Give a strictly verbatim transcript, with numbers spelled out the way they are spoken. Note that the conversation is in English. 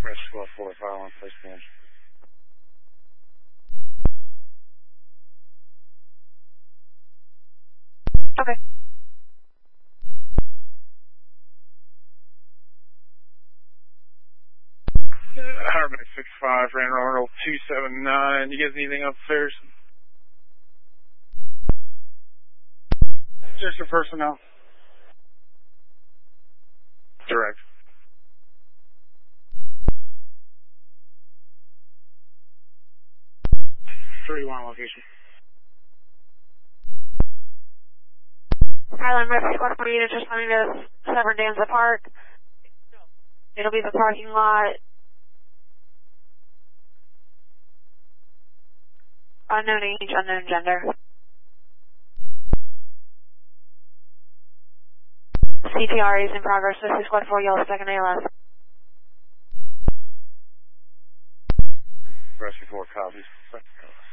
Rescue Squad four, fire one, place the engine. Okay. Harmony six five, ran Arnold two seven nine. You guys need anything upstairs? Just your personnel. Direct. three one location. Highland Rescue Squad four units responding to Severn Danza Park. It'll be the parking lot. Unknown age, unknown gender. C P R is in progress. Rescue Squad four, yellow second A L S. Rescue four copies. Second A L S.